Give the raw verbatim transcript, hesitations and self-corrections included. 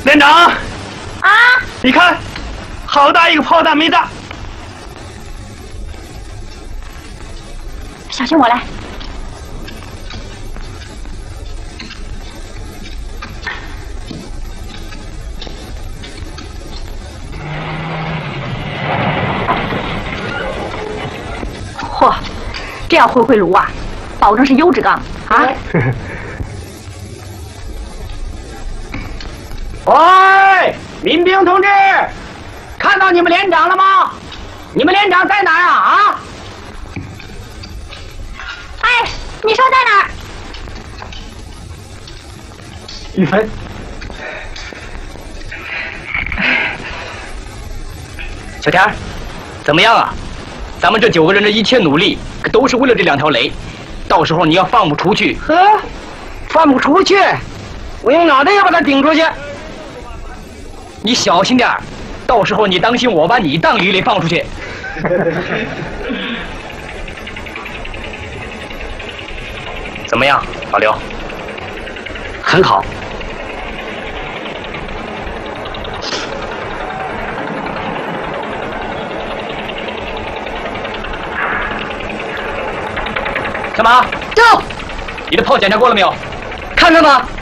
连长， 啊， 你看，好大一个炮弹没炸。 小心我来。嚯，这样回回炉啊，保证是优质钢啊！ 喂，民兵同志，看到你们连长了吗？你们连长在哪儿啊？啊？ 哎，你说在哪儿？ 玉芬， 小田，怎么样啊？咱们这九个人的一切努力，可都是为了这两条雷。到时候你要放不出去， 呵，放不出去，我用脑袋要把它顶出去。 你小心点儿，到时候你当心我把你当鱼雷放出去。怎么样，老刘？ 很好。 小马， 走。 你的炮检查过了没有？ 看看吧。